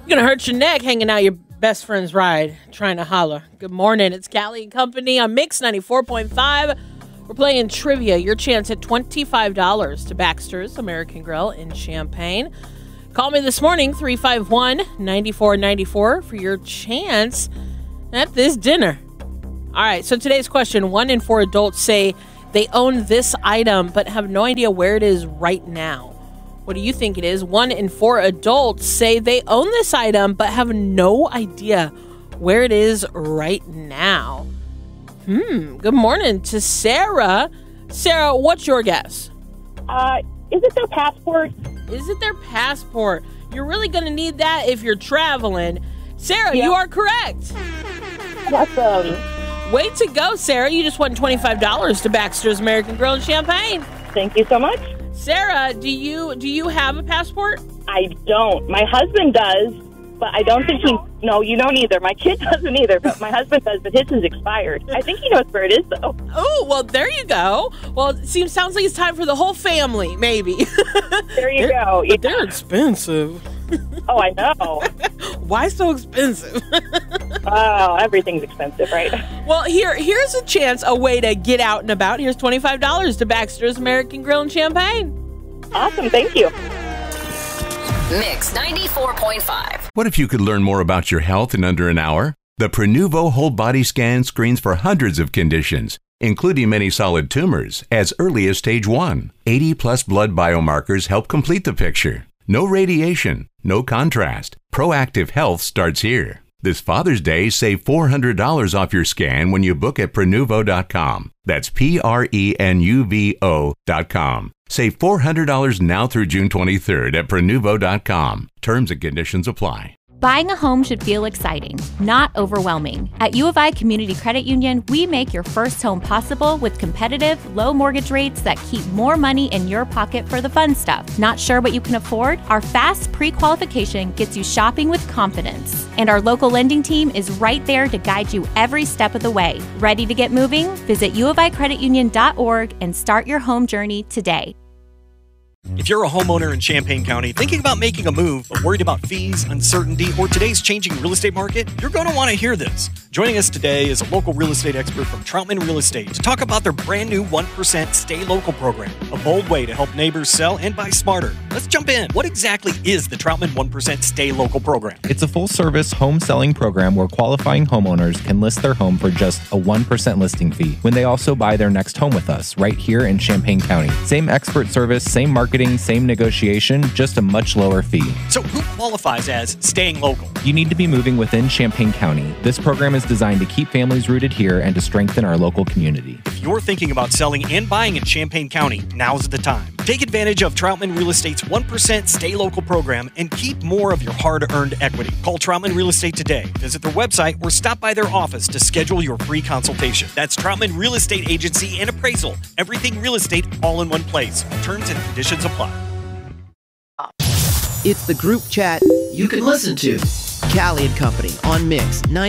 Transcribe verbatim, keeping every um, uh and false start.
You're going to hurt your neck hanging out your best friend's ride, trying to holler. Good morning. It's Callie and Company on Mix ninety-four point five. We're playing trivia. Your chance at twenty-five dollars to Baxter's American Grill in Champaign. Call me this morning, three five one, nine four nine four, for your chance at this dinner. All right, so today's question, one in four adults say they own this item but have no idea where it is right now. What do you think it is? One in four adults say they own this item but have no idea where it is right now. Hmm, good morning to Sarah. Sarah, what's your guess? Uh, is it their passport? Is it their passport? You're really going to need that if you're traveling. Sarah, Yep. you are correct. Awesome. Way to go, Sarah. You just won twenty-five dollars to Baxter's American Grill in Champaign. Thank you so much. Sarah, do you do you have a passport? I don't. My husband does, but I don't think he... No, you don't either. My kid doesn't either, but my husband does, but his is expired. I think he knows where it is, though. Oh, well, there you go. Well, it seems sounds like it's time for the whole family, maybe. There you They're- go. But they're expensive. Oh, I know. Why so expensive? Oh, everything's expensive, right? Well, here here's a chance, a way to get out and about. Here's twenty-five dollars to Baxter's American Grill in Champaign. Awesome. Thank you. Mix ninety-four point five. What if you could learn more about your health in under an hour? The Prenuvo Whole Body Scan screens for hundreds of conditions, including many solid tumors, as early as stage one. eighty plus blood biomarkers help complete the picture. No radiation, no contrast. Proactive health starts here. This Father's Day, save four hundred dollars off your scan when you book at Prenuvo dot com. That's P R E N U V O dot com. Save four hundred dollars now through June twenty-third at Prenuvo dot com. Terms and conditions apply. Buying a home should feel exciting, not overwhelming. At U of I Community Credit Union, we make your first home possible with competitive, low mortgage rates that keep more money in your pocket for the fun stuff. Not sure what you can afford? Our fast pre-qualification gets you shopping with confidence. And our local lending team is right there to guide you every step of the way. Ready to get moving? Visit U of I credit union dot org and start your home journey today. If you're a homeowner in Champaign County thinking about making a move but worried about fees, uncertainty, or today's changing real estate market, you're going to want to hear this. Joining us today is a local real estate expert from Troutman Real Estate to talk about their brand new one percent Stay Local program, a bold way to help neighbors sell and buy smarter. Let's jump in. What exactly is the Troutman one percent Stay Local program? It's a full-service home selling program where qualifying homeowners can list their home for just a one percent listing fee when they also buy their next home with us right here in Champaign County. Same expert service, same marketing, same negotiation, just a much lower fee. So who qualifies as staying local? You need to be moving within Champaign County. This program is designed to keep families rooted here and to strengthen our local community. If you're thinking about selling and buying in Champaign County, now's the time. Take advantage of Troutman Real Estate's one percent Stay Local program and keep more of your hard-earned equity. Call Troutman Real Estate today. Visit their website or stop by their office to schedule your free consultation. That's Troutman Real Estate Agency and Appraisal. Everything real estate all in one place. Terms and conditions apply. It's the group chat you can listen to. Callie and Company on Mix ninety.